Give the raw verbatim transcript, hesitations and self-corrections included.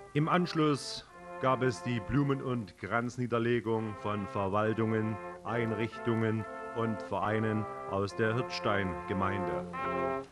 Im Anschluss gab es die Blumen- und Kranzniederlegung von Verwaltungen, Einrichtungen und Vereinen aus der Hirtstein-Gemeinde.